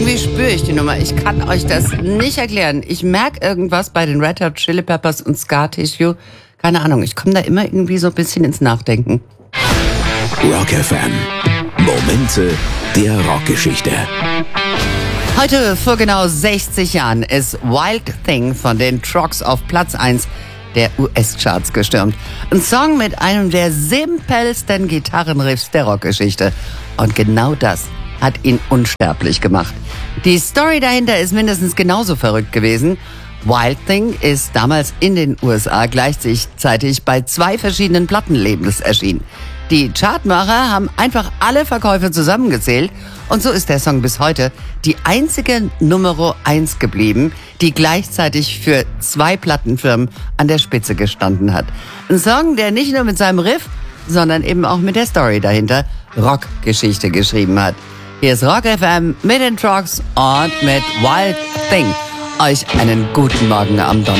Irgendwie spüre ich die Nummer. Ich kann euch das nicht erklären. Ich merke irgendwas bei den Red Hot Chili Peppers und Scar Tissue. Keine Ahnung, ich komme da immer irgendwie so ein bisschen ins Nachdenken. Rock FM. Momente der Rockgeschichte. Heute vor genau 60 Jahren ist Wild Thing von den Trucks auf Platz 1 der US-Charts gestürmt. Ein Song mit einem der simpelsten Gitarrenriffs der Rockgeschichte. Und genau das hat ihn unsterblich gemacht. Die Story dahinter ist mindestens genauso verrückt gewesen. Wild Thing ist damals in den USA gleichzeitig bei 2 verschiedenen Plattenlabels erschienen. Die Chartmacher haben einfach alle Verkäufe zusammengezählt und so ist der Song bis heute die einzige Nummer 1 geblieben, die gleichzeitig für 2 Plattenfirmen an der Spitze gestanden hat. Ein Song, der nicht nur mit seinem Riff, sondern eben auch mit der Story dahinter Rockgeschichte geschrieben hat. Hier ist Rock FM mit den Trucks und mit Wild Thing. Euch einen guten Morgen am Donnerstag.